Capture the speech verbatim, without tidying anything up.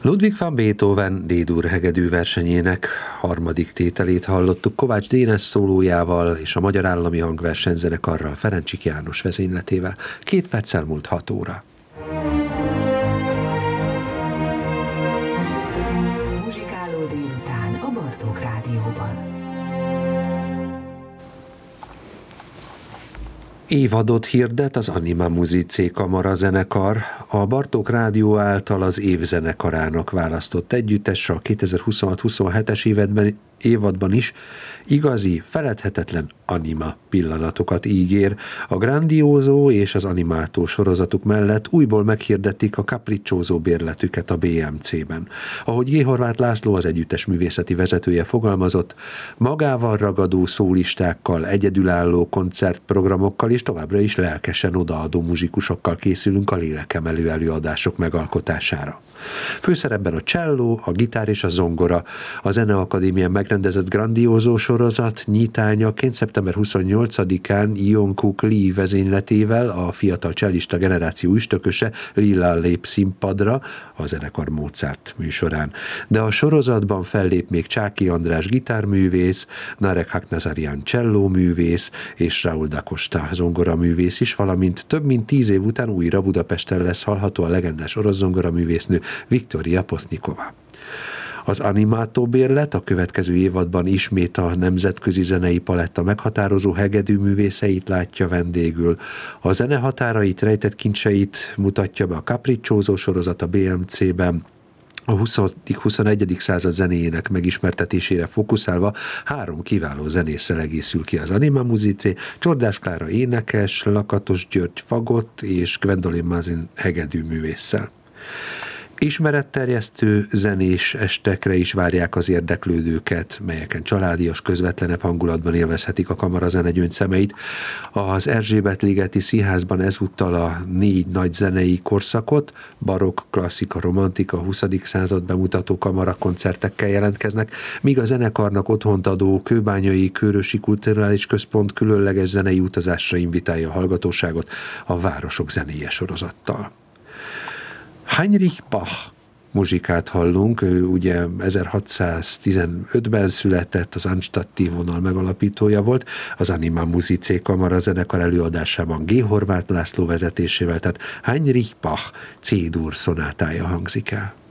Ludwig van Beethoven D-dur hegedű versenyének harmadik tételét hallottuk Kovács Dénes szólójával és a Magyar Állami Hangversenyzenekarral Ferencsik János vezényletével. Két perccel múlt hat óra. Muzsikáló délután a Bartók Rádióban. Évadot hirdet az Anima Musicae Kamara zenekar, a Bartók Rádió által az év zenekarának választott együttes a kétezer-huszonhat-huszonhetes évadban, évadban is igazi, feledhetetlen anima pillanatokat ígér. A Grandioso és az Animato sorozatuk mellett újból meghirdették a Capriccioso bérletüket a bé em cében. Ahogy G. Horváth László, az együttes művészeti vezetője fogalmazott, magával ragadó szólistákkal, egyedülálló koncertprogramokkal és továbbra is lelkesen odaadó muzsikusokkal készülünk a lélekemelő előadások megalkotására. Főszerepben a cselló, a gitár és a zongora. A Zeneakadémián megrendezett Grandioso sorozat nyitányaként szeptember huszonnyolcadikán Jungkook Lee vezényletével a fiatal csellista generáció üstököse Lila lép színpadra a zenekar Mozart műsorán. De a sorozatban fellép még Csáky András gitárművész, Narek Haknazarian csellóművész és Raúl da Costa zongoraművész is, valamint több mint tíz év után újra Budapesten lesz hallható a legendás orosz zongoraművésznő Viktoria Posztnikova. Az Animato bérlet a következő évadban ismét a nemzetközi zenei paletta meghatározó hegedű művészeit látja vendégül. A zene határait, rejtett kincseit mutatja be a Capriccioso sorozat a bé em cében. A huszadik-huszonegyedik század zenéjének megismertetésére fókuszálva három kiváló zenésszel egészül ki az Anima Musicae: Csordás Klára énekes, Lakatos György fagott és Gwendolyn Mazin hegedű művésszel. Ismeretterjesztő zenés estekre is várják az érdeklődőket, melyeken családias, közvetlenebb hangulatban élvezhetik a kamarazene gyöngyszemeit. Az Erzsébet-ligeti Színházban ezúttal a négy nagy zenei korszakot, barokk, klasszika, romantika, huszadik század bemutató kamarakoncertekkel jelentkeznek, míg a zenekarnak otthont adó Kőbányai Kőrösi Kulturális Központ különleges zenei utazásra invitálja a hallgatóságot a Városok zenéje sorozattal. Heinrich Bach muzsikát hallunk, ő ugye ezerhatszáztizenötben született, az Arnstadti vonal megalapítója volt, az Anima Musicae Kamara zenekar előadásában G. Horváth László vezetésével, tehát Heinrich Bach C-dur szonátája hangzik el.